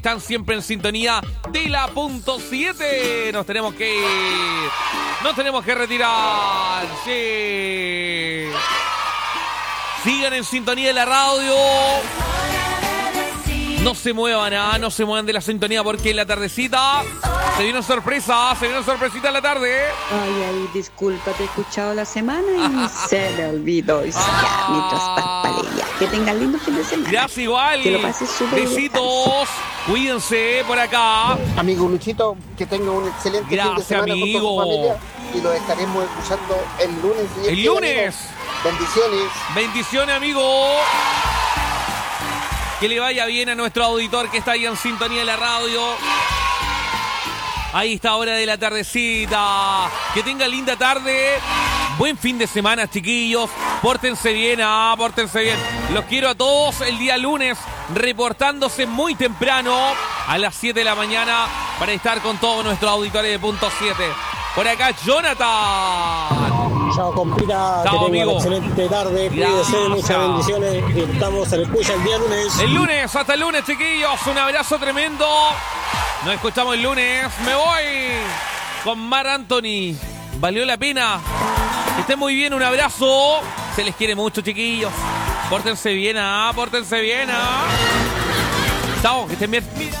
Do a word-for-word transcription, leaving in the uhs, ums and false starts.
Están siempre en sintonía de la punto siete. Nos tenemos que ir. Nos tenemos que retirar. Sí. Sigan en sintonía de la radio. No se muevan, ¿ah? No se muevan de la sintonía porque en la tardecita se viene una sorpresa. Se viene una sorpresita en la tarde. Ay, ay, disculpa, te he escuchado la semana y se me olvidó. Y ya, mientras paspalea. Que tengan lindo fin de semana. Gracias igual. Que lo pases súper bien. Besitos. Cuídense por acá. Amigo Luchito, que tenga un excelente Gracias, fin de semana amigo. con su familia y lo estaremos escuchando el lunes. El lunes. Bendiciones. Bendiciones, amigo. Que le vaya bien a nuestro auditor que está ahí en sintonía de la radio. Ahí está, hora de la tardecita. Que tenga linda tarde. Buen fin de semana, chiquillos. Pórtense bien, ah, pórtense bien. Los quiero a todos el día lunes, reportándose muy temprano a las siete de la mañana para estar con todos nuestros auditores de punto siete. Por acá, Jonathan. Chao, compita. Chao, que amigo. tenga una excelente tarde. Gracias. Cuídense, muchas bendiciones. Y estamos en el escucha el día lunes. El lunes, hasta el lunes, chiquillos. Un abrazo tremendo. Nos escuchamos el lunes. Me voy con Mar Anthony. Valió la pena. Que estén muy bien, un abrazo. Se les quiere mucho, chiquillos. Pórtense bien, ah, pórtense bien, ah. Chao, que estén bien.